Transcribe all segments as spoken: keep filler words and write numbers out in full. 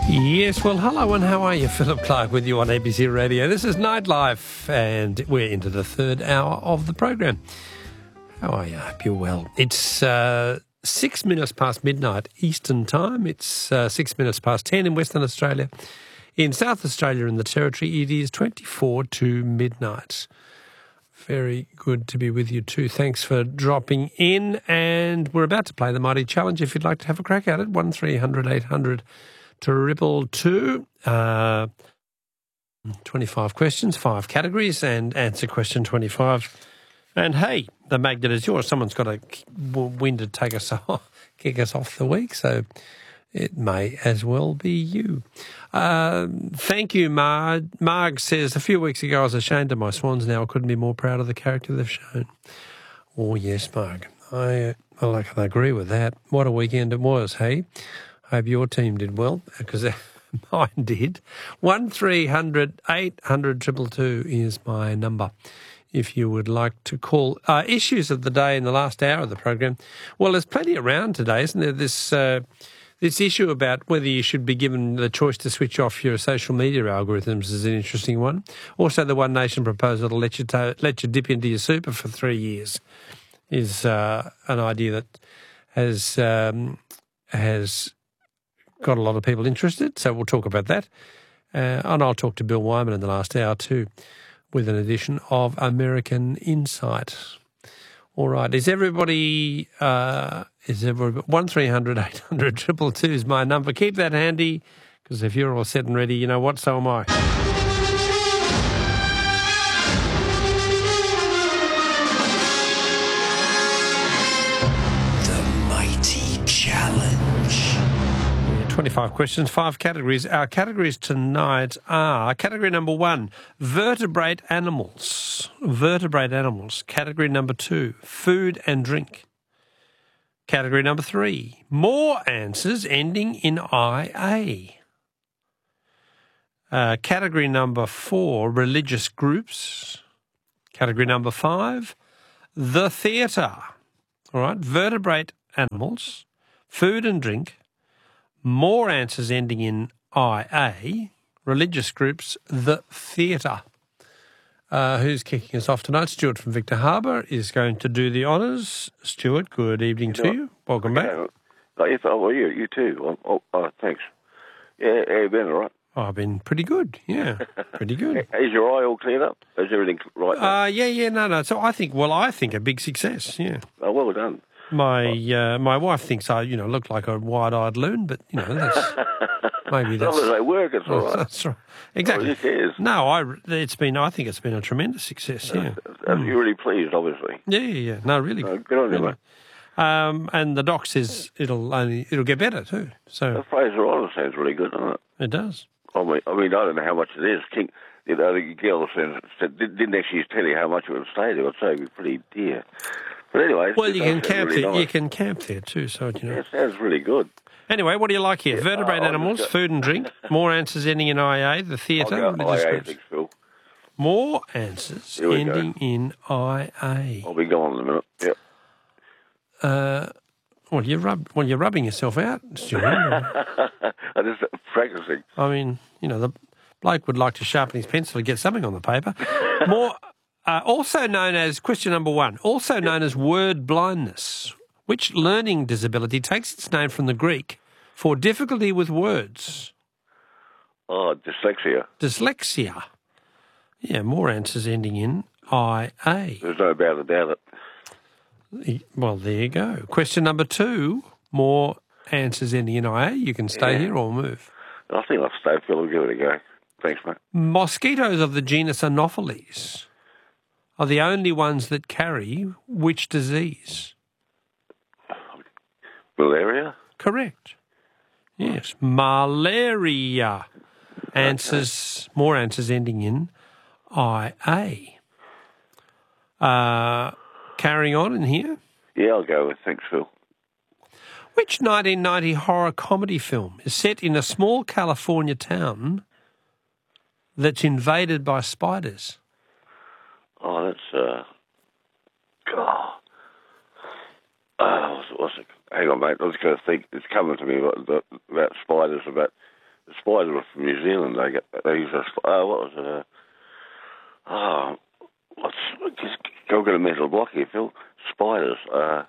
Yes, well, hello and how are you? Philip Clark with you on A B C Radio. This is Nightlife and we're into the third hour of the program. How are you? I hope you're well. It's uh, six minutes past midnight Eastern time. It's uh, six minutes past ten in Western Australia. In South Australia and the Territory, it is twenty-four to midnight. Very good to be with you too. Thanks for dropping in. And we're about to play the Mighty Challenge. If you'd like to have a crack at it, one three hundred eight hundred triple two. Uh, twenty-five questions, five categories, and answer question twenty-five. And hey, the magnet is yours. Someone's got a win to take us off, kick us off the week, so it may as well be you. Uh, thank you, Marg. Marg says, a few weeks ago I was ashamed of my Swans. Now I couldn't be more proud of the character they've shown. Oh, yes, Marg. I, well, I can agree with that. What a weekend it was, hey? Hope your team did well, because mine did. one three hundred eight hundred two two two is my number if you would like to call. Uh, issues of the day in the last hour of the program. Well, there's plenty around today, isn't there? This uh, this issue about whether you should be given the choice to switch off your social media algorithms is an interesting one. Also, the One Nation proposal to let you, to, let you dip into your super for three years is uh, an idea that has um, has... got a lot of people interested, so we'll talk about that. Uh, and I'll talk to Bill Wyman in the last hour too, with an edition of American Insight. All right, is everybody, uh, is everybody, one three hundred eight hundred two two two is my number. Keep that handy, because if you're all set and ready, you know what, so am I. twenty-five questions, five categories. Our categories tonight are category number one, vertebrate animals. Vertebrate animals. Category number two, food and drink. Category number three, more answers ending in I A. Uh, category number four, religious groups. Category number five, the theatre. All right, vertebrate animals, food and drink. More answers ending in I A, religious groups, the theatre. Uh, who's kicking us off tonight? Stuart from Victor Harbour is going to do the honours. Stuart, good evening you to you. Welcome okay. back. Oh, yes, oh, well, you, you too. Oh, oh, oh, thanks. Yeah, yeah, you've been all right. Oh, I've been pretty good, yeah, pretty good. Is your eye all cleared up? Is everything right now? Uh, yeah, yeah, no, no. So I think, well, I think a big success, yeah. Oh, well done. My uh, my wife thinks I, you know, look like a wide-eyed loon, but, you know, that's... Maybe that's... As long as they work, it's all right. That's right. Exactly. Oh, who cares? No, I, it's been, I think it's been a tremendous success, yeah. Uh, mm. You're really pleased, obviously. Yeah, yeah, yeah. No, really Oh, good. good on you, really. mate. Um, and the doc says it'll only, it'll get better too. So The Fraser Island sounds really good, doesn't it? It does. I mean, I mean, I don't know how much it is. King, you know, the girl said, said, didn't actually tell you how much it would stay there. I'd say it'd be pretty dear. But anyway, well, you can camp really there. nice. You can camp there too. So you know. Yeah, it sounds really good. Anyway, what do you like here? Yeah, Vertebrate uh, animals, just, uh, food and drink. More answers ending in I A. The theatre. I'll go religious I A, groups. thanks, Phil. More answers Here we ending go. in I A. I'll be gone in a minute. Yep. Uh, well, you're rub. Well, you're rubbing yourself out, Stuart. I'm just practicing. I mean, you know, the bloke would like to sharpen his pencil to get something on the paper. More. Uh, also known as, question number one, also known as word blindness. Which learning disability takes its name from the Greek for difficulty with words? Oh, dyslexia. Dyslexia. Yeah, more answers ending in I A. There's no doubt about it. Well, there you go. Question number two, more answers ending in I A. You can stay Yeah. here or move. I think I'll stay, Phil. I'll give it a go. Thanks, mate. Mosquitoes of the genus Anopheles are the only ones that carry which disease? Malaria? Correct. Yes, malaria. Answers, more answers ending in I A. Uh, carrying on in here. Yeah, I'll go with thanks, Phil. Which nineteen ninety horror comedy film is set in a small California town that's invaded by spiders? Oh, that's, uh... God. Uh, what's, what's it? Hang on, mate. I was going to think. It's coming to me about, about spiders, about the spiders were from New Zealand. They got, they used to, oh, what was it? Uh, oh, what's, just go get a mental block here, Phil. Spiders. Uh,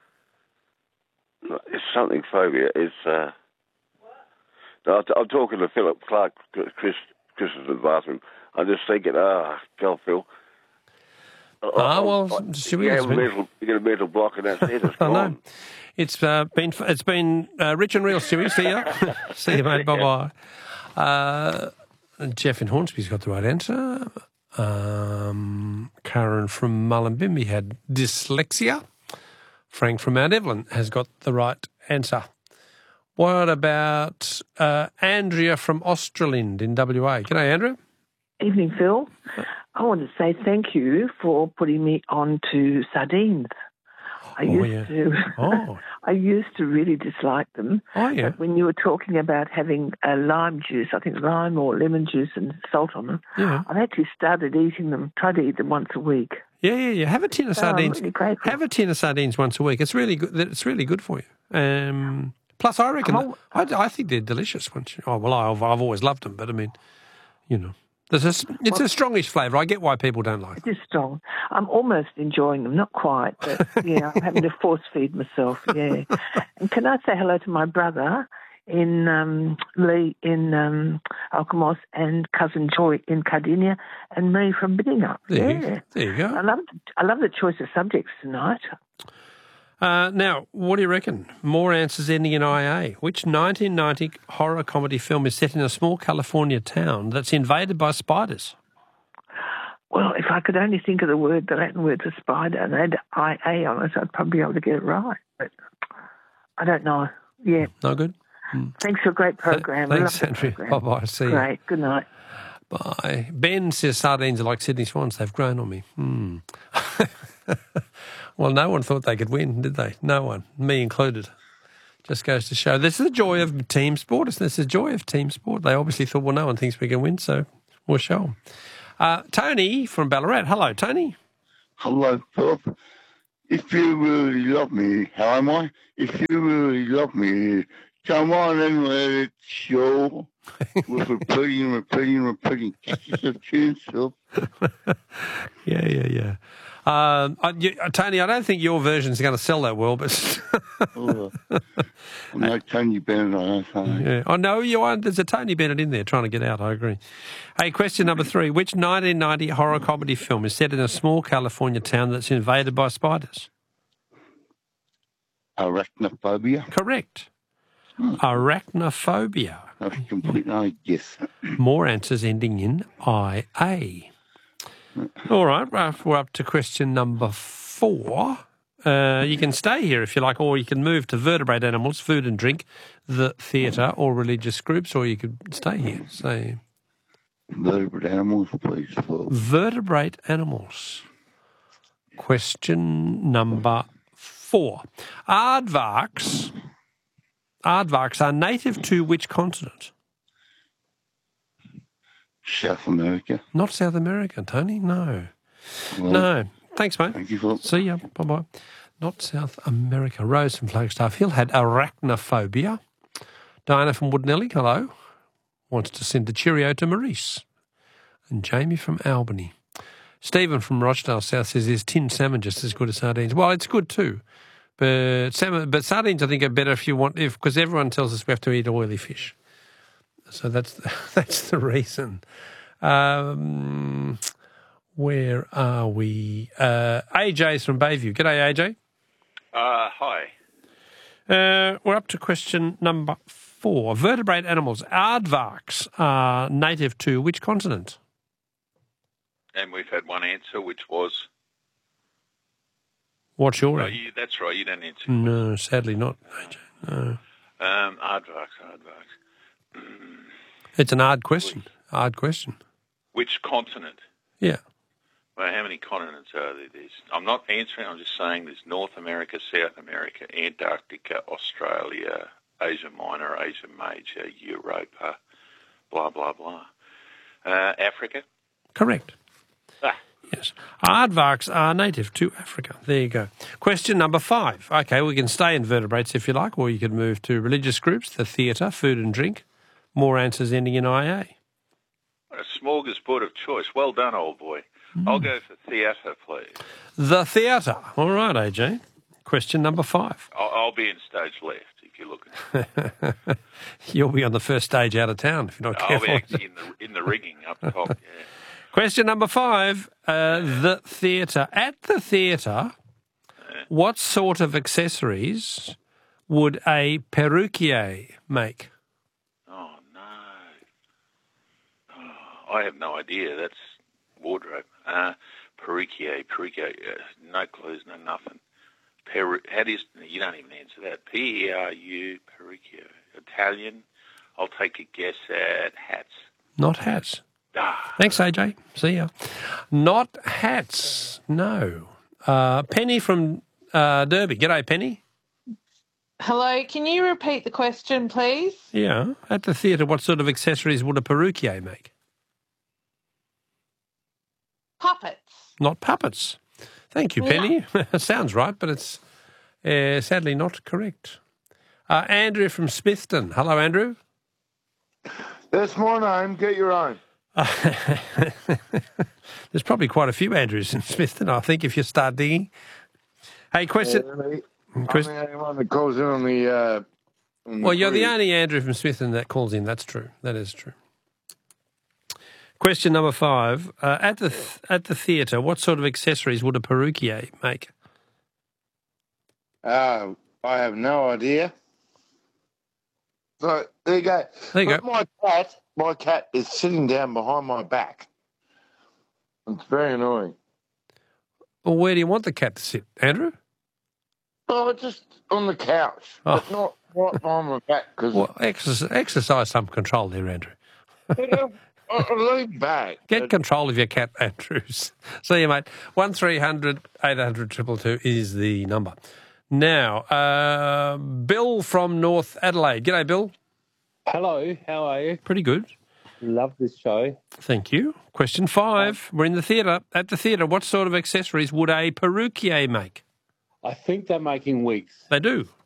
it's something phobia. It's, uh, no, I'm talking to Philip Clark, Chris, Chris is in the bathroom. I'm just thinking, ah, oh, God, Phil. Ah, well, should we? You get a mental, you get a mental block and that's it. It's gone. I know. It's uh, been it's been uh, rich and real, Stewie. See ya, see you, mate. Bye bye. Uh, Jeff in Hornsby's got the right answer. Um, Karen from Mullumbimby had dyslexia. Frank from Mount Evelyn has got the right answer. What about uh, Andrea from Australind in W A? G'day, Andrea. Evening, Phil. I want to say thank you for putting me on to sardines. I Oh, used yeah. to, Oh. I used to really dislike them. Oh, yeah. But when you were talking about having a lime juice, I think lime or lemon juice and salt on them, Yeah. I've actually started eating them. Tried to eat them once a week. Yeah, yeah, yeah. Have a tin of Oh, I'm sardines. really grateful. Have a tin of sardines once a week. It's really good. It's really good for you. Um, plus, I reckon Oh. I, I think they're delicious. Once you, oh well, I've, I've always loved them, but I mean, you know, there's a, it's a strongish flavour. I get why people don't like It them. is strong. I'm almost enjoying them, not quite, but yeah, I'm having to force feed myself. Yeah. And can I say hello to my brother in um, Lee in um, Alkimos and cousin Joy in Cardinia and me from Biddingup. There, Yeah. you, there you I go. love I love the choice of subjects tonight. Uh, now, what do you reckon? More answers ending in I A. Which nineteen ninety horror comedy film is set in a small California town that's invaded by spiders? Well, if I could only think of the word, the Latin word for spider, and had I A on it, I'd probably be able to get it right. But I don't know. Yeah. No good? Thanks for a great program. I Thanks, love the Andrea. program. Bye-bye. See you. Great. Good night. Bye. Ben says sardines are like Sydney Swans. They've grown on me. Hmm. Well, no one thought they could win, did they? No one, me included. Just goes to show. This is the joy of team sport. This is the joy of team sport. They obviously thought, well, no one thinks we can win, so we'll show them. Uh, Tony from Ballarat. Hello, Tony. Hello, Philip. If you really love me, how am I? If you really love me, come on and let it show. With repeating, repeating, repeating catches of tunes, Philip. Yeah, yeah, yeah. Um, I, you, uh, Tony, I don't think your version's going to sell that well, but Oh, I'm no Tony Bennett, I don't think. yeah. I know you are. There's a Tony Bennett in there trying to get out. I agree. Hey, question number three: which nineteen ninety horror comedy film is set in a small California town that's invaded by spiders? Arachnophobia. Correct. Arachnophobia. That's a complete no guess. More answers ending in I A. All right, well, we're up to question number four. Uh, you can stay here if you like, or you can move to vertebrate animals, food and drink, the theatre, or religious groups, or you could stay here. So, Vertebrate animals, please, Philip. vertebrate animals. Question number four. Aardvarks, aardvarks are native to which continent? South America. Not South America, Tony. No. Well, No. Thanks, mate. Thank you, Philip. See ya. Bye-bye. Not South America. Rose from Flagstaff Hill had arachnophobia. Diana from Woodnelly, hello, wants to send a cheerio to Maurice. And Jamie from Albany. Stephen from Rochdale South says, is tinned salmon just as good as sardines? Well, it's good too. But salmon, but sardines I think are better if you want, if because everyone tells us we have to eat oily fish. So that's that's the reason. Um, where are we? Uh, A J's from Bayview. G'day, A J. Uh, hi. Uh, we're up to question number four. Vertebrate animals. Aardvarks are native to which continent? And we've had one answer, which was... What's your Oh, answer? you, that's right, you don't answer. No, sadly not, A J. No. Um, aardvarks, aardvarks. It's an hard question. Hard question. Which continent? Yeah. Well, how many continents are there? There's, I'm not answering, I'm just saying there's North America, South America, Antarctica, Australia, Asia Minor, Asia Major, Europa, blah, blah, blah. Uh, Africa? Correct. Ah. Yes. Aardvarks are native to Africa. There you go. Question number five. Okay, we can stay in vertebrates if you like, or you can move to religious groups, the theatre, food and drink, More answers ending in I A. What a smorgasbord of choice. Well done, old boy. Mm. I'll go for theatre, please. The theatre. All right, A J. Question number five. I'll, I'll be in stage left if you're looking. You'll be on the first stage out of town if you're not I'll careful. I'll be actually in the, in the rigging up top, yeah. Question number five. Uh, the theatre. At the theatre, yeah. what sort of accessories would a perruquier make? Oh, no. Oh, I have no idea. That's wardrobe. Uh, perruquier, perruquier, uh, no clues, no nothing. Peru, how do you, you don't even answer that. P E R U, perruquier. Italian, I'll take a guess at hats. Not hats. Ah. Thanks, A J. See ya. Not hats, no. Uh, Penny from uh, Derby. G'day, Penny. Hello, can you repeat the question, please? Yeah. At the theatre, what sort of accessories would a perruquier make? Puppets. Not puppets. Thank you, Penny. Yeah. Sounds right, but it's uh, sadly not correct. Uh, Andrew from Smithton. Hello, Andrew. That's my name. Get your own. There's probably quite a few Andrews in Smithton, I think, if you start digging. Hey, question. I'm the only one that calls in on the... Uh, on well, the you're crew. the only Andrew from Smithton that calls in. That's true. That is true. Question number five. Uh, at the th- at the theatre, what sort of accessories would a perruquier make? Uh, I have no idea. So, there you go. There you but go. My cat, my cat is sitting down behind my back. It's very annoying. Well, where do you want the cat to sit, Andrew? Oh, just on the couch, Oh. but not right behind my back. Cause Well, exercise, exercise some control there, Andrew. I, I lean back. Get control of your cat, Andrews. See you, mate. one three hundred eight hundred two two two is the number. Now, uh, Bill from North Adelaide. G'day, Bill. Hello, how are you? Pretty good. Love this show. Thank you. Question five. We're in the theatre. At the theatre, what sort of accessories would a perruquier make? I think they're making wigs. They do.